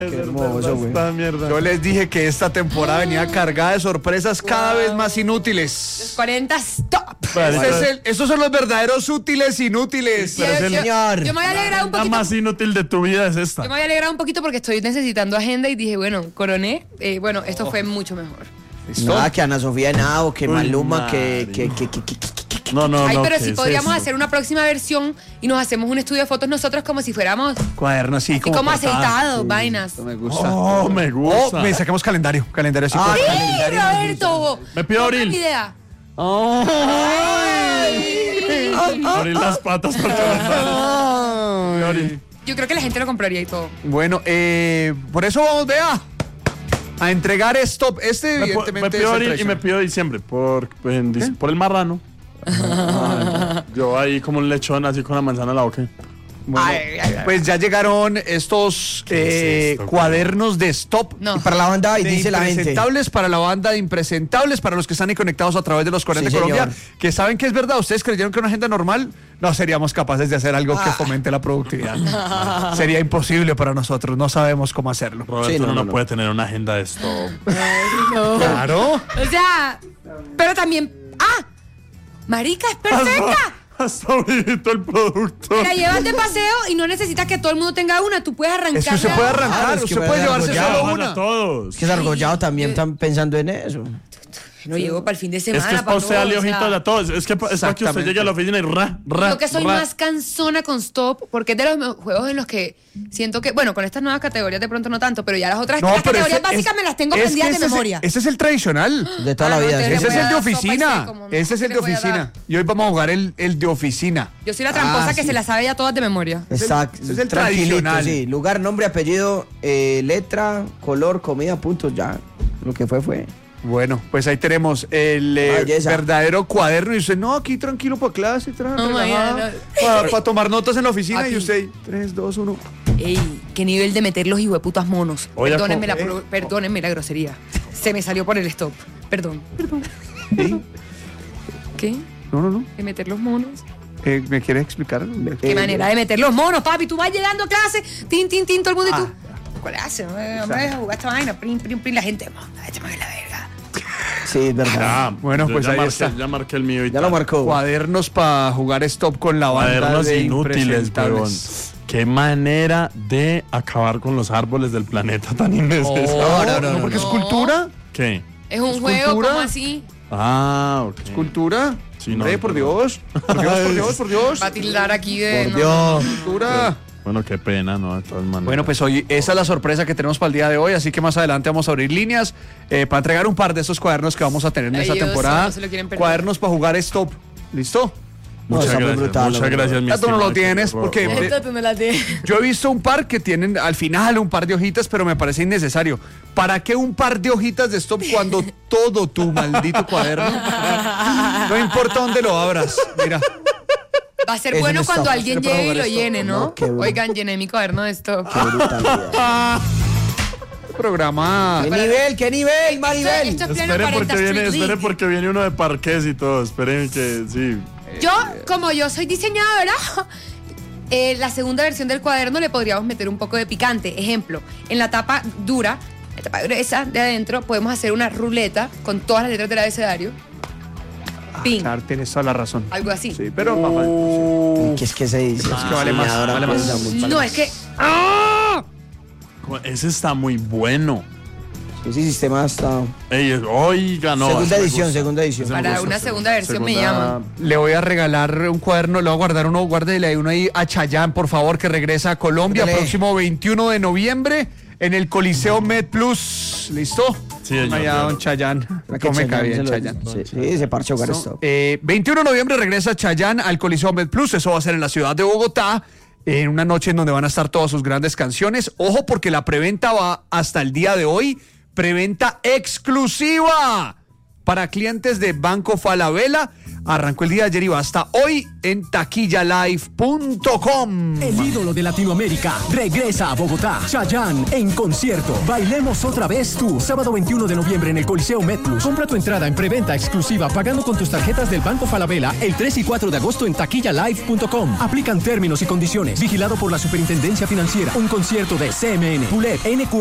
Qué hermoso, güey. Yo les dije que esta temporada venía cargada de sorpresas cada vez más inútiles. Los 40 stop. Estos son los verdaderos útiles inútiles. Yo me voy a alegrar un La poquito. más inútil de tu vida es esta. Yo me voy a alegrar un poquito porque estoy necesitando agenda y dije, bueno, coroné. Bueno, esto fue mucho mejor. Nada, que Ana Sofía Henao, que Uy, Maluma, madre. No, Ay, pero ¿qué si es podríamos esto? hacer una próxima versión y nos hacemos un estudio de fotos nosotros como si fuéramos Cuaderno así como portada. aceitados, vainas. Me gusta. Oh, me gusta. Me sacamos calendario así. Ah, por- ¡Sí, Roberto! Me pido Otra Abril. idea. Abrir las patas por Ay. Yo creo que la gente lo compraría y todo. Bueno, por eso vamos, vea, a entregar stop. Este me evidentemente pido es el abril y me traicionero. pido diciembre por el marrano. Yo ahí como un lechón así con la manzana en la boca. Bueno, pues ya llegaron estos ¿Qué es esto, cuadernos de stop. No. para la banda y De dice la gente. impresentables para la banda de impresentables, para los que están ahí conectados a través de los 40 Sí, Colombia, señor. que saben que es verdad. ¿Ustedes creyeron que una agenda normal no seríamos capaces de hacer algo que fomente la productividad? Sería imposible para nosotros, no sabemos cómo hacerlo. Roberto, Sí, no, uno no no. puede tener una agenda de esto. No. Claro. O sea, pero también. ¡Ah! Marica, es perfecta. Hasta ahorita el producto. Mira, llévate paseo y no necesitas que todo el mundo tenga una. Tú puedes arrancar. Es que usted puede Claro, arrancar, es que usted puede puede llevarse arrancar. solo Ojalá una. todos. Que es argollado también están pensando en eso. No llego para el fin de semana. Es que es para usted darle todo, o sea. ojitos a todos. Es que es para que usted Exactamente. llegue a la oficina y Yo que soy más cansona con Stop, porque es de los juegos en los que siento que, bueno, con estas nuevas categorías de pronto no tanto, pero ya las otras las pero categorías ese- básicas me las tengo es que aprendidas de ese es- memoria. Ese es el tradicional. De toda la no, vida. entonces sí. Ese es el de voy a dar sopa y oficina. sé cómo, no Ese es sé el qué de le voy a oficina. dar. Y hoy vamos a jugar el de oficina. Yo soy la tramposa Ah, que sí. se las sabe ya todas de memoria. Exacto. ese es el Tranquilito, tradicional. sí. Lugar, nombre, apellido, letra, color, comida, puntos, ya. Lo que fue. Bueno, pues ahí tenemos el Belleza. verdadero cuaderno. Y usted, no, aquí tranquilo para clase, Oh, my para tomar notas en la oficina. Aquí. Y usted, 3, 2, 1. Ey, qué nivel de meter los hijueputas monos. Oye, Perdónenme la grosería. Se me salió por el stop. Perdón. ¿Qué? No. De meter los monos. ¿Me quiere explicar? Qué manera de meter los monos, papi. Tú vas llegando a clase, tin, todo el mundo y tú. ¿Cuál hace? Hombre, jugar esta vaina, prin, la gente. Échame la verga. Sí, es verdad. Ya, Bueno, yo pues ya ahí marqué, está. Ya marqué el mío y Ya tal. lo marcó. Cuadernos para jugar stop con la banda Cuadernos de inútiles, huevón. impresentables. Qué manera de acabar con los árboles del planeta tan innecesario. No, porque es cultura. ¿Qué? Es un ¿Es juego, cultura? como así? Ah, ok. ¿Cultura? Sí, no, Hombre, por perdón. Dios. Por Dios. Va a tildar aquí de. Por no, Dios. Cultura. Bueno, qué pena, ¿no? De todas maneras. Bueno, pues hoy esa es la sorpresa que tenemos para el día de hoy, así que más adelante vamos a abrir líneas para entregar un par de esos cuadernos que vamos a tener en Ay, esta Dios, temporada. no se lo quieren perder. Cuadernos para jugar stop. ¿Listo? Muchas está muy gracias. brutal, Muchas la verdad. gracias, mi Ya tú no lo estimado. tienes, porque- Esta tú no la tienes. Yo he visto un par que tienen al final un par de hojitas, pero me parece innecesario. ¿Para qué un par de hojitas de stop cuando todo tu maldito cuaderno? No importa dónde lo abras. Mira. Va a ser Es un bueno stop. cuando alguien Para llegue y jugar lo esto. llene, ¿no? No, qué bueno. Oigan, llené mi cuaderno de esto. Qué brutalidad. Programa. ¿Qué nivel, Maribel? Esto es pleno Espere 40 porque viene, Street espere League. porque viene uno de parqués y todo. Esperen que sí. Yo, como yo soy diseñadora, la segunda versión del cuaderno le podríamos meter un poco de picante. Ejemplo, en la tapa dura, la tapa gruesa de adentro, podemos hacer una ruleta con todas las letras del abecedario. Pin. Claro, tienes toda la razón. Algo así. Sí, pero mamá. ¿Qué es que se dice? Es que vale más, Diseñadora vale más. piensa mucho. No, es que Ese está muy bueno. Ese sistema está... Ey, oiga, no. Segunda me edición, gusta. segunda edición. Ese me para gusta, una segunda versión me llaman. Le voy a regalar un cuaderno, le voy a guardar uno, guárdele uno ahí a Chayanne, por favor, que regresa a Colombia Dale. próximo 21 de noviembre en el Coliseo Med Plus. ¿Listo? Sí, señor. Allá, don Chayanne. Para que ¿Cómo me cae Chayanne bien, se lo- Chayanne? Sí, se parche jugar esto. 21 de noviembre regresa Chayanne al Coliseo Med Plus. Eso va a ser en la ciudad de Bogotá, en una noche en donde van a estar todas sus grandes canciones. Ojo, porque la preventa va hasta el día de hoy. Preventa exclusiva para clientes de Banco Falabella. Arrancó el día de ayer y va hasta hoy en taquillalive.com. El ídolo de Latinoamérica regresa a Bogotá. Chayanne en concierto. Bailemos otra vez tú. Sábado 21 de noviembre en el Coliseo MedPlus. Compra tu entrada en preventa exclusiva pagando con tus tarjetas del Banco Falabella el 3 y 4 de agosto en taquillalive.com. Aplican términos y condiciones. Vigilado por la Superintendencia Financiera. Un concierto de CMN, Pulet, NQ